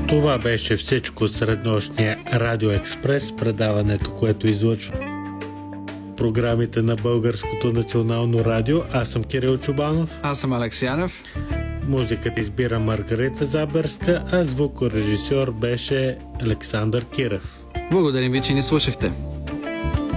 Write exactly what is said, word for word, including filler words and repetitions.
Това беше всичко от среднощния Радио Експрес, предаването, което излъчва програмите на Българското национално радио. Аз съм Кирил Чубанов. Аз съм Алекс Янев. Музиката избира Маргарита Заберска, а звукорежисьор беше Александър Кирев. Благодарим ви, че ни слушахте.